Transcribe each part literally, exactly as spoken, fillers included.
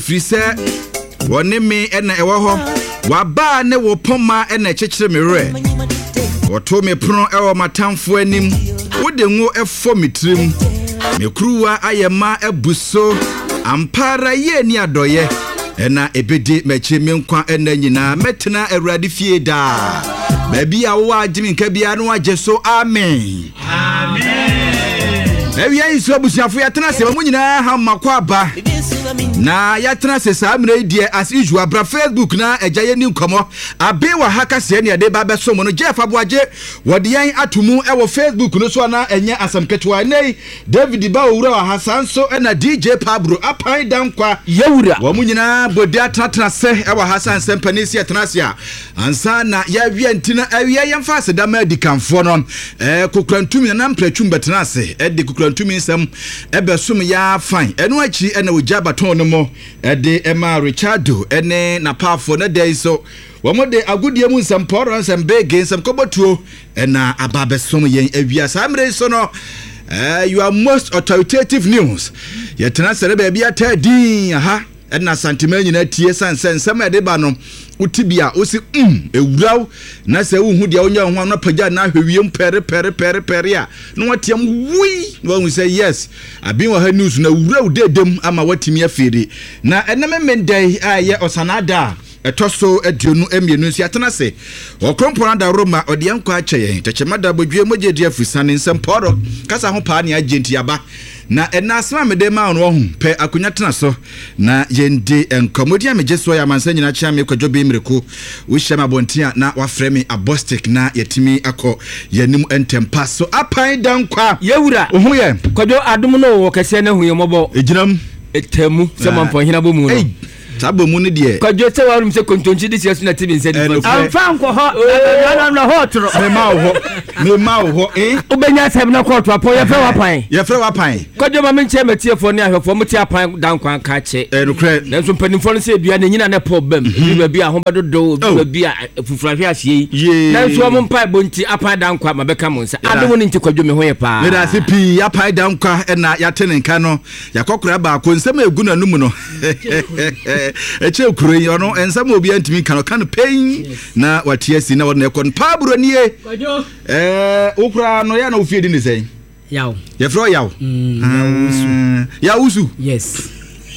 ɛfiri sɛ wɔne me ɛna ɛwɔ hɔ waba ne wo poma ɛna kyekere me werɛ wɔto me pono ɛwɔ matamfo anim wode ngo ɛfɔ me tirim me kuruwa ayɛma abuso ampara ye ni adɔyɛ ɛna ebedi mɛkye me nkwa ɛna nyinaa mɛtena awurade fie daa baabi a wo agye nka bia no agye so amen amen na wi ayi so abusuafo yɛtena se mu nyinaa ha makɔ aba na yɛtena se saa mmerɛ die as usual bra Facebook na agya yɛ ni nkɔmɔ abe wa haka se ne de ba bɛso mo no Jeff Aboagye wɔde yɛn atomu ɛwɔ Facebook no so na ɛnyɛ asam ketewa nei David ba owura wa hasan so ɛna D J Pabro apan dankwa yɛwura wɔ mu nyinaa bodi atratena se ɛwɔ hasan sempani se yɛtena se a ansa na yɛwie ntina awie yɛmfa ase da ma dikanfo no eh kokrantumi na mplatwum betena se ɛde kokrantumi nsɛm ɛbɛsom ya fine ɛno akyi ɛna ogya baton no mo ɛde ɛma Richardo ɛne na paafo na dai so wɔmo de agudie mu nsɛm pɔro nsɛm bege nsɛm kɔbɔtuo ɛna ababesom yɛn awia samre so no uh, you are most authoritative news yɛtena sɛ baabi atadin aha ɛna santima nyina tie sansen nsɛm ɛde ba no utibia osi um ewuraw na sɛ wo hu dia onya ho na pagya na ahwewiem pere pere pere pere a no watiam wi no hu say yes abin wa ha news na ewuraw dedem ama watimi afiri na eneme mendai aye osanada etoso aduonu emienu nsi atena se okrompona da Roma ode yankwa akyeye techemada bodwe mogedi afusane nsemporo kasa ho pa ne agenti aba na enasema mede ma no ho pe akonya tena so na yende enkomodi amegye so ya mansa nyina chia me kwadwo be mreko wo hyema bontia na wafrɛ me abostic na yetimi akɔ yanim entempa so apan dankwa yewura ohu ye kwadwo adom no wo kese na hu ye mobɔ eginam etemu se mampo hina bomu no sabo mu ne de kwadwo se warum se kontonchi de sia so na tibi nse de amfa nkɔ hɔ na na hɔ tro me ma wo hɔ me ma wo hɔ eh ubenya sɛm na kɔto apɔ ye frɛ wapan ye frɛ wapan kwadwo ma menche metiefo ne ahwefo mo tie apan dankwa ka che eh no krɛ na so mpanimfo no se bia ne nyina ne pɔ bam bi ba bia ho bedodo bi bia fufurahwe ahye na so mo mpa bonti apan dankwa ma bɛka mo nsa adom ne nti kwadwo me ho ye pa me da se pi apan dankwa na yatene nka no yakɔkora ba ko nsɛm egu na numu no eche kuroi ono ensam obi antimi kan kan pain na watiasi na wona ekon Pabro nie eh ukra no ya na ofie di ne sen yawo ye fro yawo mm yawo usu yes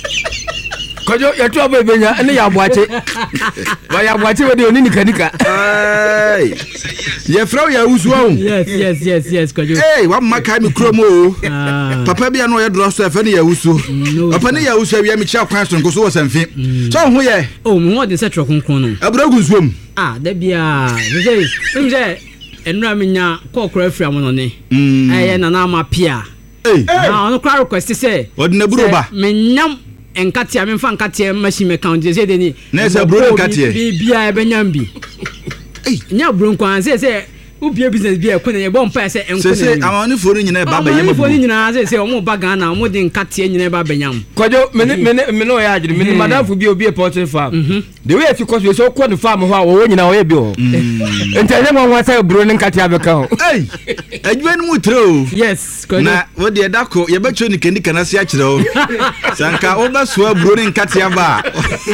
kojo yetu abebenya ene ya boache wa ya boache we de oni nikanika ai ye fro ya usu o yes yes yes yes kojo eh wa maka mi kromo papa bia no ye dro so efe ne ya usu papa ne ya usu awia mi chia kwan so nko so wo sanfi so ho ye oh mo ho de se tro konkon no abragu nsuom ah da bia ze ze ze enura menya kokora afia mo no ne eh na na ma pia eh na no kra request se odina buroba menyam enkatia me mfa nkatia machine account je de ni na se bro nkatia bi bia e benyam bi eh nya bro nkwan se se ubie business bia ko na ye bom pa se enko na se amani fo ni nyina ba ba yem fo ni nyina se se o mo ba Ghana o mo de nkatia nyina ba benyam kojo me me me no ya agire me madam fo bi obi e poultry farm the way if cause we so ko the farm ho a wo nyina wo ye bi ho ntanye mo nwa say bro ni nkatia be ka ho eh adwa ni mu tro yes kojo na wo de dako ye ba cho ni kenika na se a kire ho sanka o ba so bro ni nkatia ba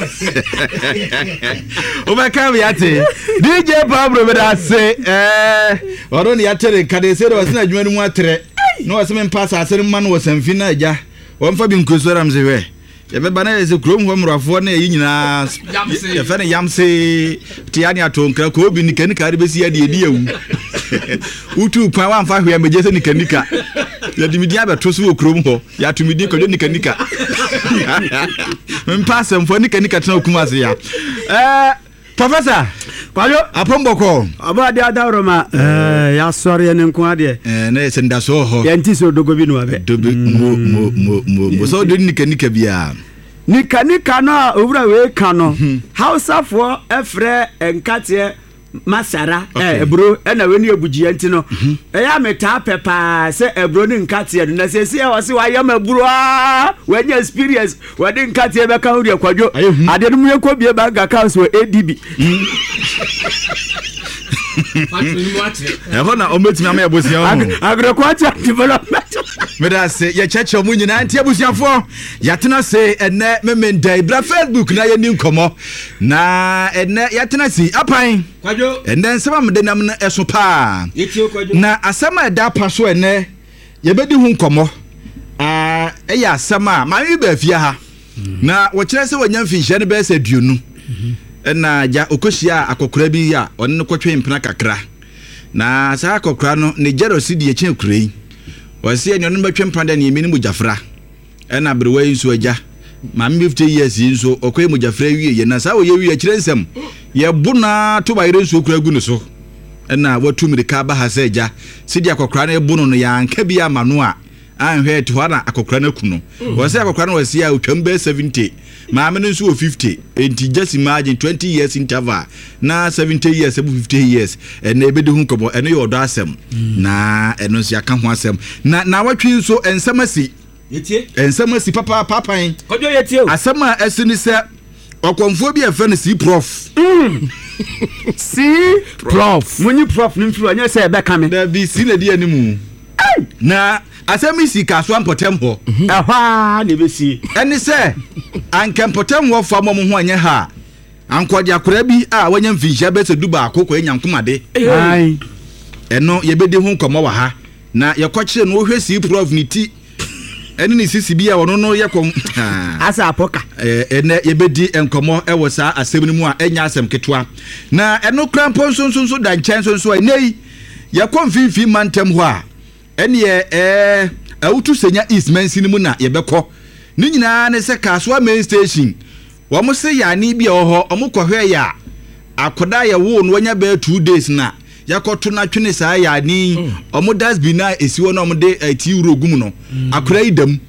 o ba ka bi ate D J Pablo be da say eh oro ni atere kade se do wasina adwuma ni mu atere no waseme mpasa asere mma no wasamfi na agya wonfa bi nkosoram se we ye be bana se krom ho mrafo na yi nyina ye fe ne yamse tiani atonkra ko obi ni kanika de besi ya de edi ewu utu kwa wa mfa hwe meje se ni kanika ya dimidi abeto so krom ho ya tumidi ko ni kanika mpasa mfo ni kanika tena okumase ya eh Professor kwayo apomboko abade adawroma eh ya sori ene nko ade eh na se ndaso ho ya nti so dogo bi no abe dogo mo mo mo mo so do nika nika bia nika nika no obura we ka no Hausa for efre enkate masara eh ebro e na we ni ebuji nti no e ya meta pepa se ebro ni nkate no na se se wa se wa ya maburo a we nya experience we di nkate be ka huri akwadwo ade no mu yekɔ bie bank account so A D B eh hona o metimi ama ebosia ho agrokwacha development Meda se ye cheche mu nyina ntia busiafo yatena se ene memendai bra Facebook na ye ni nkomo na ene yatena si apan kwajo ene nsema mede nam na eso pa na asema eda pa so ene ye bedi hu nkomo ah eya asema ma mi ba fie ha na wo kire se wanya mfinhye ne be se duonu na ja okoshia akokora bi ya one ne kotwe mpena kakra na sa akokora no ne jealousy die chen kurei wasi enyo no betwe mpanda ne yemi ne mujafra na brewa nso agya ma fifty years nso okoye mujafra wie ye na sa wo ye wie kire nsem ye bona to bayire nso kura gu ne so na watu mirika ba ha se agya sidi akokora na ebono no ya nka bi amano a anhwe to na akokora na kuno wasi akokora na wasi a otwam be seventy ma me nso fifty enti just imagine twenty years interval na seventy years ebu fifty years na ebedi hu kobo eno ye odo asem na eno nso aka ho asem na na watwi nso ensamasi yetie ensamasi papa papan kodwo yetie asem a esini se okomfo bi efe ne si prof si prof munyi prof nimfiri anya se ebe kame da bi si na di animu na asemi si kaso ampotem ho ehwa ne be si eni se ankempotem ho fa mom ho anye ha ankodi akora bi a wanya mfinhia be se duba akoko enyankomade ai eno ye bedi hu nkomo wa ha na ye kwakire no hwe si prof ni ti eni ni sisi bi a wono no ye kom asa apoka eh ene ye bedi enkomo e wo sa asem ni mu a enya asem ketwa na eno krampo nso nso nso da nchen nso nso enei ye kom finfi mantem ho a ene eh awutu senya east mansi ni mu na ye bekọ ni nyina ne se Kaswa main station wo mo se ya ni bi oho omo kohwe ya akoda ye wo no nya be two days na yakoto na twene saa ya ni omo dasbi na esiwo na omo de ti uro gum no akora idam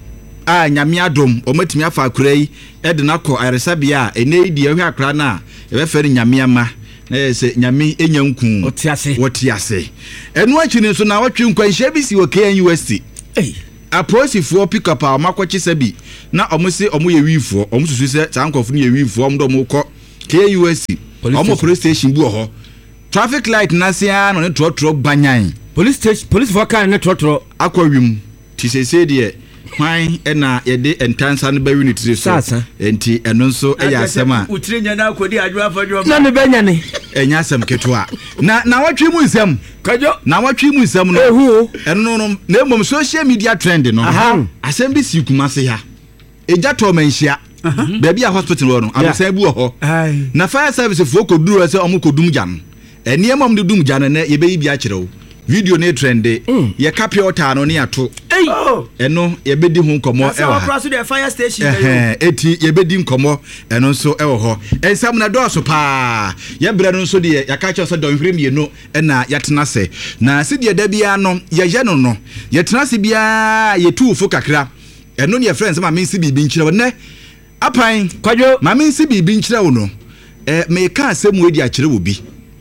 a nyame adom omatimi afa akora yi e de na kọ aresabia ene di ehwe akora na e be fere nyame ama na se nyame enyanku otiase otiase enu achi ni so na watwe nkwanhye bi si wo K N U S T eh aposifo pick up a makwachi sabi na omo se omo ye wifo omo susu se sankofo ni ye wifo omo do mo kọ K N U S T omo police station bu ho traffic light na sia no ne trotro banyan police station police for car ne trotro akwawim ti se se de hwan na ye de entansa no ba unity so enti eno nso e ya asema utirenya na akodi adwa afadwa na ne benya ne enya asem ketwa na na watwe mu nsem kajo na watwe mu nsem no ehu eno no na mom social media trend no asem bi si kuma se ha eja to manhia baabi a hospital wo no amosan bu ho na fire service fo koduru se omo kodum jan eni emom de dum jan na ye be bi a kirewo video ne trend ye kapia ota no ne ato eno ye bedi hu nkomo e wa so the fire station eh eti ye bedi nkomo eno nso e wo ho ensam na do so pa ye bre no nso de ye ka cha so don hwere mienu na ya tena se na se de da bia no ye ye no no ye tena se bia ye tuufo kakra eno ne ye friends ma me nsi bibi nkyere wo ne apan kwajo ma me nsi bibi nkyere wo no eh me ka asem we di akere wo bi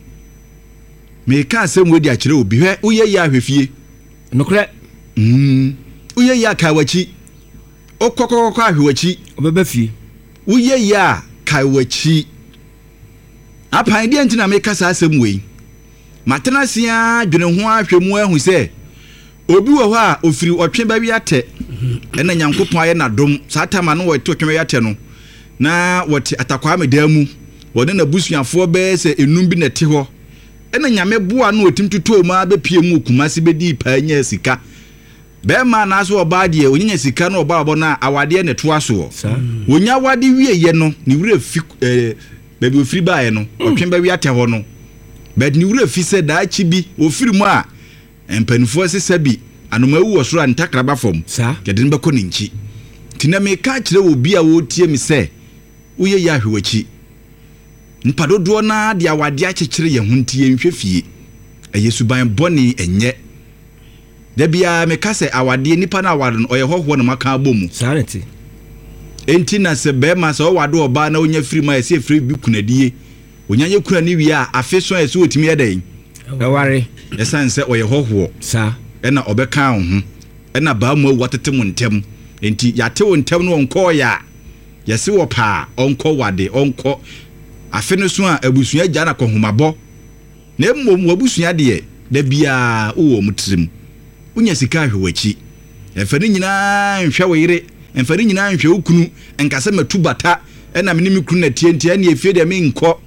me ka asem we di akere obi hwe uye ya ahwefie nokre mm uye ya kawachi okokokoko ahwechi obeba fie uye ya kawachi apan de ntina me ka asem we matena sia dwene ho ahwemu ahu se obi wo ho a ofiri otwe ba wi ate ena nyankopon aye na dom satama no wo to twe ate no na wote atakwa medamu wode na busuafo be se enum bi na te ho ena nyame boa no otim tuto ma be pie mu kumase be di pa nya sika be ma na so oba de onyanya sika no oba abo na awade ne to aso wonya wade wie ye no ni wure fi eh be bi ofiri ba ye no otwen ba wi ate ho no be ni wure fi se da chi bi ofiri mu a empanifo sesa bi anoma wu osoro antakraba fom kede ne be ko ninchi tiname ka kire obi a wo tie mi se uye ya hwewachi mpadodo na de awade a kekere ye huntie nhwe fie ayesu ban boni enye da bia me kase awade nipa na awade no oye hoho na maka abomu sanity enti na se be ma se owade oba na onya firi ma ese firi bi kunadie onya ye kura ni wi a afeso ese otimi edan eware esanse oye hoho sa ena obeka ho ena ba mu awatete mu ntem enti yate wo ntem no onko ya yesi wo pa onko wade onko afene so a abusua gya na kohomabɔ na mmom wabusua de da bia wo mutrim unya sika hwewachi Efani nyina nhwe wo yire, enfani nyina nhwe okunu, enkase matu bata, ena me ni kunu na tientia na efie de me nko.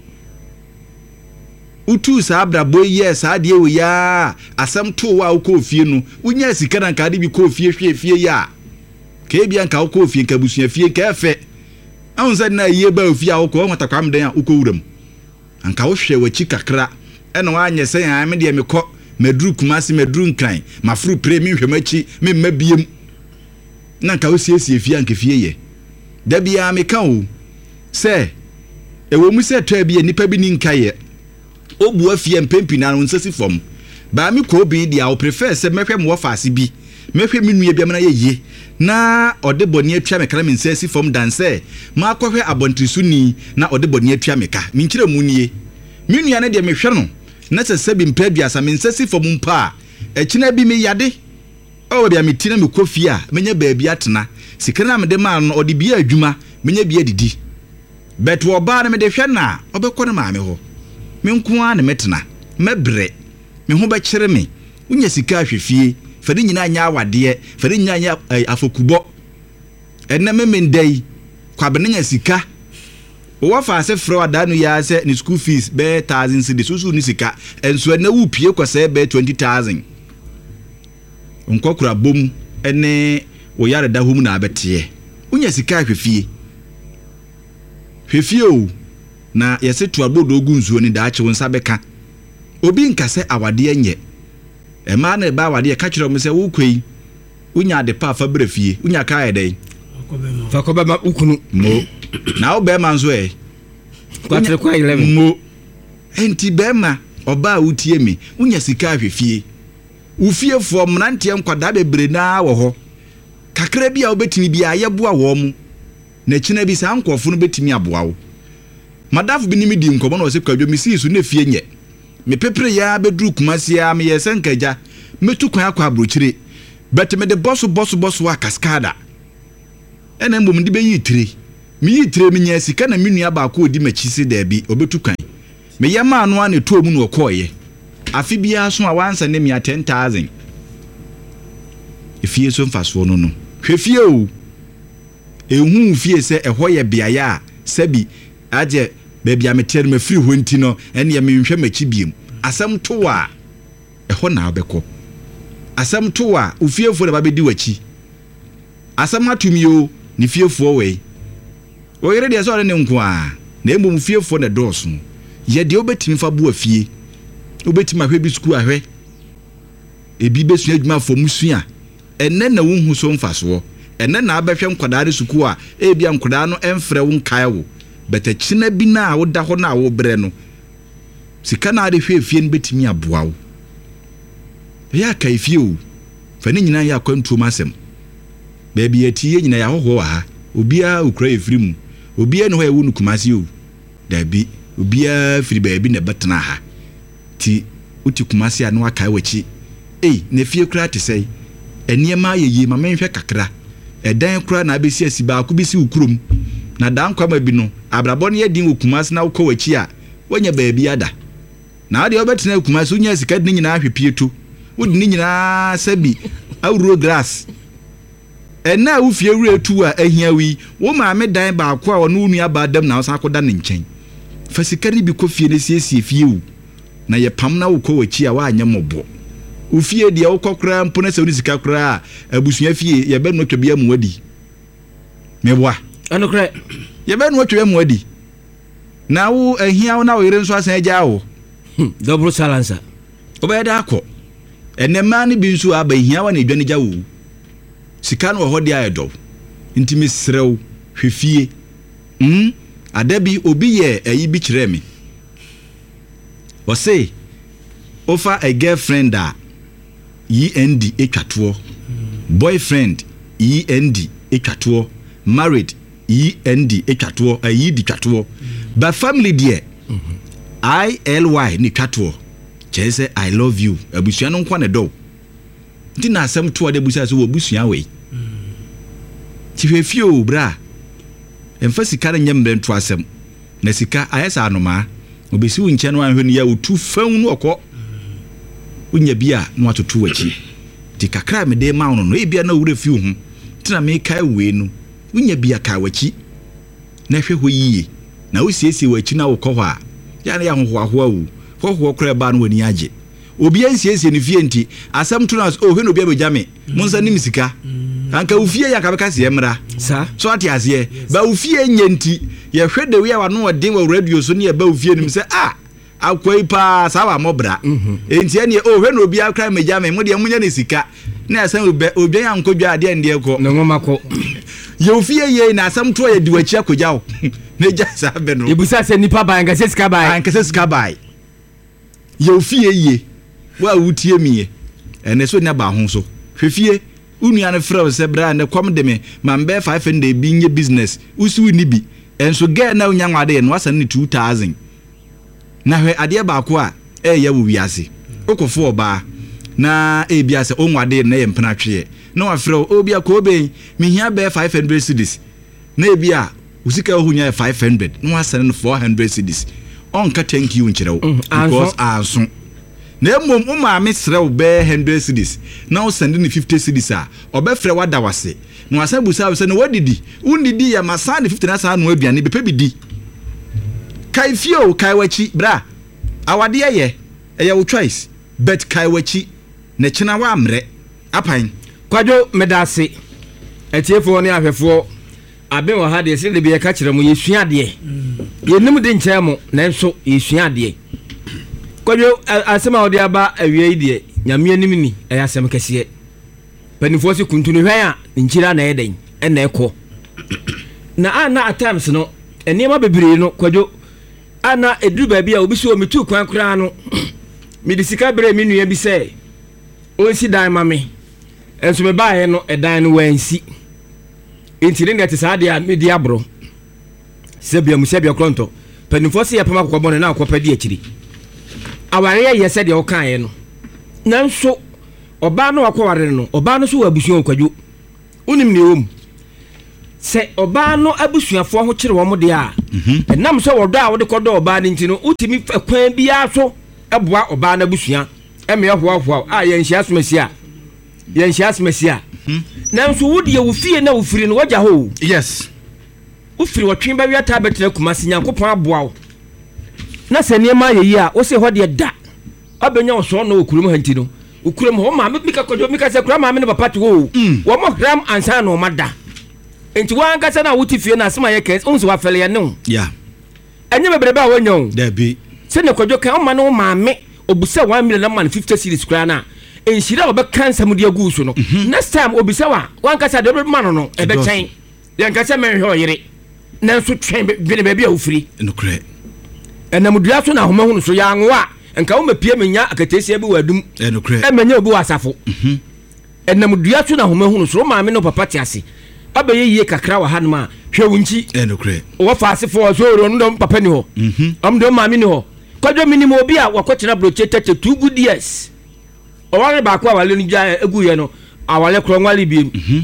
Utu sa abrabo ye sa de wo ya, asam to wa wo fie no, unya sika na nka de bi ko fie hwe fie ya. Ka bia nka wo fie nka busua fie ka efe. Ahunza na ye ba ofie a wo ko nwatakwam den a wo ko wuram. Anka wo hwe wachi kakra, ena wa anye se ya me de me ko medru kumasi medru nkran mafru premi hwemachi me mabiem na nka wo siesie fie anka fie ye da bia me ka o se ewo mu se to bia nipa bi ni nkaye obu afie mpempi na nsasi fom ba me ko bi dia wo prefer se mehwe mo faase bi mehwe me nua bia na ye ye na ode boni atwa me kra me nsasi fom dan se ma akohwe abontrisu ni na ode boni atwa me ka me nkire mu nie me nua na de mehwe no na se sebi mpabia sa mensasi fom mpa e kina bi me yade o bia me tina me kofi a menya baabi atena sikana me de ma no ode bia adwuma menya bia didi bet wo ba na me de hwe na obekọ na ma me ho me nko a na metena mebre me ho be kire me unya sika ahwefie fadi nyina anya awade fadi nyina anya afokubo enna me mendai kwabene nya sika wo fa se fro adanu ya se ni school fees be one thousand cedis susu ni sika enso na wu pie kwase be twenty thousand onkokura bom ene wo yare da hom na abete unya sika hwefie hwefie o na yese to abodo ogu nzuo ni da ache wonsa beka obi nkase awade enye e ma na ba awade ka kire mo se wo kwei unya de pa fa brefie unya ka yedai fa ko ba ukunu mo na obe ma nzo e kwatre kwa eleven mo enti be ma oba utie mi unya sika ahwefie ufie fo mnantie nkwada bebre na wo ho kakra bia obetimi bia yeboa wo mu na kina bi sa nkofo no betimi aboa wo madaf bi ni mi di nkomo na o se kwadwo mi si su na fie nye me pepre ya bedru kumase ya me yesen kaja metu kwan akwa abrochire betime de bosso bosso bosso wa cascada ena mbom de beyi tire mi yi tire mi nya sika na menua ba ko odi machi se da bi obetu kan me yema anu a ne to mu no koye afi bia so a wansa ne mi ten thousand efie so mfaso no no hwefie o ehu fie se ehoye biaya a sabi aje baby ametere me free ho nti no ene ye me nhwe machi biem asam to a eho na obekọ asam to a ufiefo na ba bedi wachi asam atumi o ni fiefo we o yere de so ne nko a na embom fiefo na doso ye de obetimi fa bo afie obetimi ahwe bi school ahwe ebi besu adwuma fo musua enne na wo hu so mfaso enne na abehwe nkwadaare suku a ebia nkwadaa no emfre wo nkae wo beta china bi na wo da ho na wo bre no sika na ade hwe afie no betimi aboa wo ya kai fie o fa ni nyina ya kwantu masem baby ati ye nyina ya hoho ha obia okura efiri mu obia no ho ewu nukumase o dabi obia firi baby na betena ha ti uti kumase anu akai wachi eh na fie kura te sei eniema yeyi ma menhwe kakra edan kura na abesi asiba ku bisi ukurum na dan kwama bi no abrabo ne yedin okumase na ukọ wachi a wonya baby ada na ade obetena okumase unya sika din nyina ahwepie to wodi ni nyina sabi awuro grass ena wo fie wure tu a ahia wi wo ma me dan ba akwa wo no nua ba dam na wo san akoda ne nchen fa sikari bi ko fie ne siesie fie wu na ye pam na wo ko wachi a wa anya mobo wo fie dia wo kokora mpo na se wo sika kora abusua fie ye be no twabia mu wadi meboa ano kra ye be no twabia mu wadi na wo ahia wo na wo yire nso asan agya wo double silencer obeda akọ enema ni bi nso aba hia wa na edwane gya wo sika no ho de ayedo ntimi srew hwefie mm adabi obi ye ayi bi kire me o say offer a girlfriend a E N D etwato boyfriend E N D etwato married E N D etwato ayi di twato ba family de I L Y ni twato chese I love you abusua no nkwa ne do ndi na asem to ade busia so wo busua we ti hwefie o bra emfa sika na nyem ben to asem na sika ayesa anoma obesi wo nche no anhwe ne ya otu fan no okọ unya bia no atoto wachi ti kakra me de ma no no e bia na wura fi ho tina me kai we no wonya bia ka wachi na hwe ho yiye na wosiesie wachi na wokɔ hɔ a ya na ya ho ho aho ho ho kra ba no wani age obi ansiesie ne fie nti asɛm to na o hwe no obi abegyame monsa nim sika anka ufie ya ka beka se emra sa so ati ase ba ufie nya nti ye hwe de we ya wano odin wa radio so ne ba ufie nim se ah akwai pa sawa mobra enti ene o hwe no obi akra megyame mo de munya ne sika na asɛm obi obi ya nkodwa ade ndie ko no ngomako ye ufie ye na asɛm to ye diwachi akogya wo ne ja sa be no ibusa se nipa ba nka se sika ba nka se sika ba ye ufie ye wa wutie miye ene so ne ba ho so hwefie unua ne frɛ se bra ne kom de me man be five hundred bi nye business usu ni bi enso ge na unya nwade no asan ne two thousand na hwe ade ba ko a e ya wo wiase okofo oba na e bia se onwade na ye mpena twe na wa frɛ obi akɔ oben me hia be five hundred cedis na e bia usika ho nya five hundred no asan ne four hundred cedis on ka thank you nkyerɛ wo because anso na mom o ma me srew be one hundred cedis na o send ni fifty cedis a obefre wada wase na wasan busa se na wadidi unidi ya masane fifty na sa no aduane be pebidi kai fio kai wachi bra awade ye eye wo choice bet kai wachi na kina wa amre apan kwadwo medase etiefo ne ahwefo aben wa ha de se de be ka kire mu yesua de yenim de nkyɛ mu na nso yesua de kwadwo asema odi aba awie de nyame anim ni ɛyɛ asɛm kɛseɛ panifo se kuntunu hwan a nkyira na ɛden ɛna ɛkɔ na ana at times no enema bebree no kwadwo ana eduru ba bia obi so omitu kwan kra no medisika bre mi nua bi sɛ onsi dan ma me enso me baaye no ɛdan no wansi entire ne te saade a me di abro sebia mu sebia kronto panifo se yapama kokobone na akɔpa di akiri aware ye se de o kan ye no nanso oba no akware no oba no so wabusuan kwadwo unim ne wom se oba no abusuafo ho kire wo mo de a enam so wodo a wo de kodo oba ne ntino utimi kwan bia so eboa oba na busua eme hoahoa a ye nhia asomasi a ye nhia asomasi a nanso wo de wo fie na wo firi no wagya ho yes wo firi wo twen ba wi ata betre kumasi nyankopon aboa wo na se niema ye yi a wo se ho de da abenya wo so no okurum hanti no okurum ho ma mika kodo mika se kura ma me ne papa to wo wo mo gram ansa no mada enti wa anka na wuti fie na asema ye kes onso wa fele ye no yeah enye bebrebe a wonyo da bi se ne kodo kan o ma no ma me obusa one million na man fifty series kura na enhyira obe kansa mu de agu so no next time obisa wa wa anka sa de be ma no no e be chen ye anka se me hwe oyire na so twen be ne be a ofiri no kre enamudua so na homa hunu so ya nwa enka wo mapie menya akatesia bi wadum e no kre emenya obi wasafo mhm enamudua so na homa hunu so ma me no papa ti ase abaye yie kakra wa hanuma hwe wunchi e no kre wo fa ase fo so ro no papa ni ho mhm am do ma me ni ho kwadwo minimo obi a wakotena broche tete two good years o ware ba ko awale ni ja egu ye no awale kro nwale bi mhm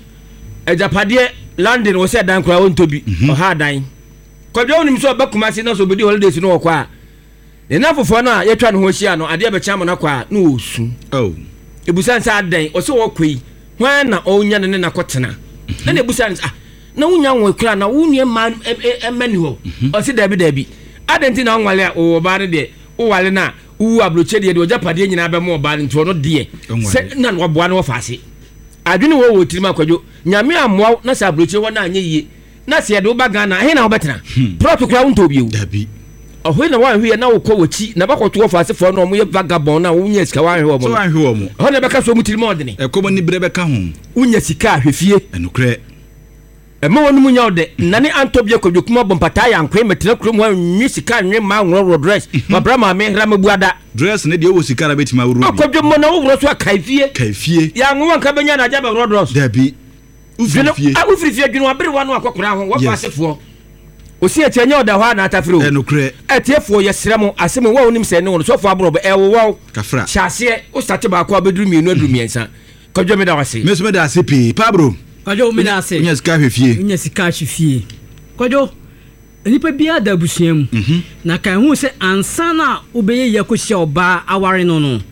ejapade London wo se dan kra won tobi o ha dan kwadwo nim so bakumasi na so bedi holidays no wɔ kwa ne na fofo na yetwa no ho hia no ade be chama na kwa na osu oh ebusan sa dan o se wo kwei hwan na onya ne na kotena na ne ebusan ah na wonya won kra na wonua ma emani ho o se dabi dabi adenti na nwale a o ba ne de o wale na wu abroche de de ojapade nyina be mo ba ne nto no de se na no boa no faase adwene wo wo tirima kwadwo nyame amoa na sa abroche wo na anye yie na se de oba Ghana he na obetena protocol won to bio dabi oho na wan hwe na wo kɔ wachi na bakoto faase fo no mo ye vagabond na wo nya sika wan hwe wo mo so wan hwe wo mo ho na beka so mutirima odene e komo ni bre beka ho unya sika ahwefie enukre e mo wonu munya ode na ne antobie kwadwo kuma bompata ya nkwe metena krom wa nwi sika nwe ma nworo dress ma bra ma me hra mabuada dress ne de wo sika na betima wuru bi akwadwo mo na wo woro so akaifie kaifie ya nwa nka benya na ja be woro dress dabi ufrifie a ufrifie dwunu abere wa no akokora ho wa faase fo osi etenye oda ho na atafiro enukre etiefo yesremo asemo wa onim se ne wono sofo abro be ewo wo kafra hyase o start ba ko abeduru mienu aduru miensa kwadwo me da wase meso me da ase pi pabro kwadwo me da ase nya sika hwefie nya sika hwefie kwadwo enipa bia da busuam na kan hu se ansa na obeye yakohia oba aware no no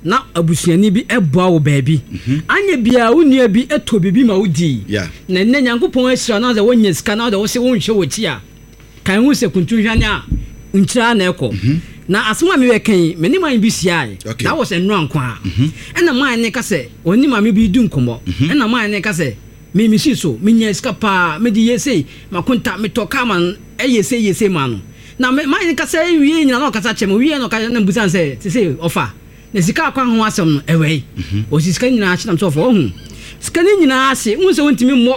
na abusuani bi eboa wo baabi anya bia wo nua bi eto bibi ma wo di na nne Nyankopɔn asira na za wonya sika na da wo se wo nhwe wo ti a kan hu se kuntunhwane a nkyira na ekɔ na asoma me wekan me ni man bi siai that was enro anko a na man ne ka se oni ma me bi du nkomo na man ne ka se me mi si so me nya sika pa me di yese makonta me to kama eyese yese ma no na man ne ka se wie nyina na ka sa chem wie no ka na busan se se ofa na sika akwa ho asem no ewe o sika nyina achi na so fo hu sika ni nyina ase hu se wontimi mo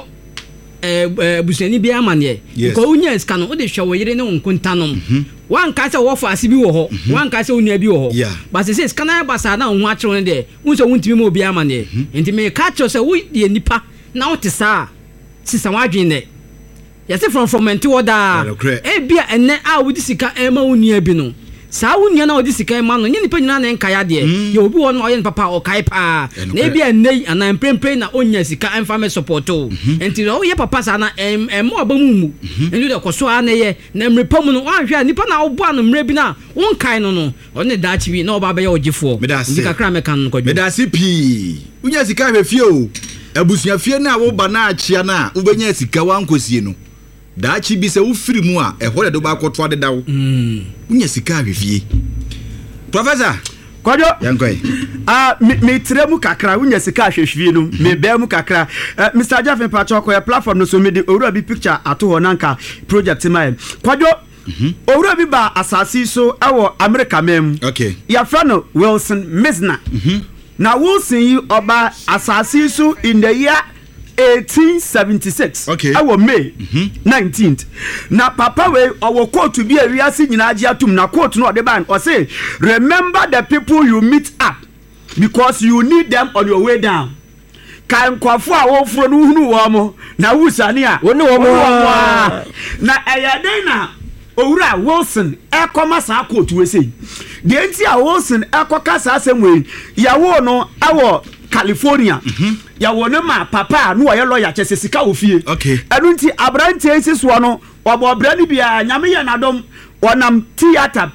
eh busani bi amane ko unya sika no o de hwe wo yire ne wonkunta no wan ka se wo fa ase bi wo ho wan ka se onua bi wo ho ba se se sika na ba sa na ho akire no de hu se wontimi mo bi amane enti me ka cho se wo de nipa na wo te sa sisa wadwen ne yase from from enti wo da e bia enne a wo di sika e ma onua bi no sa wunya na odi sika ma no nyini pa nyina na nka ya de ye obi wo no oye papa o kai pa na e bia nei ana emprempre na onya sika emfa me support o enti o ye papa sa na em em obamu mu enti de koso a na ye na mrepa mu no anhwe nipa na obo anu mre bi na won kai no no o ne da chi bi na oba be ye ogifo sika kra me kan ko me da si pi unya sika me fie o abusua fie na wo ba na achia na wo benya sika wankosie no da chi bi se wo firi mu a e ho de do ba koto ade dawo mm unya sika ahwefie professor kwajo yankoi ah me tire mu kakra unya sika ahwefie no me be mu kakra Mr Jaffe Pacho ko platform no so me de owura bi picture ato ho nanka project mai kwajo owura bi ba asasi so ewo America mem okay ya frano Wilson Misner mhm na Wilson yi oba asasi so in the year eighteen seventy-six okay awo May mm-hmm. nineteenth na papa we owo court bi awiase nyina agi atum na court no de ban o say remember the people you meet up because you need them on your way down kan kwafo a wo furo no hunu wo mo na wusani a woni wo mo na eyade na owura Wilson e koma sa court we say de enti a Wilson e koka sa asem yawo no awo California mm-hmm. ya wona ma papa no ye lawyer chese sika ofie okay enu nti abrante esiso no obo brani bia nyame ye nadom wonam theater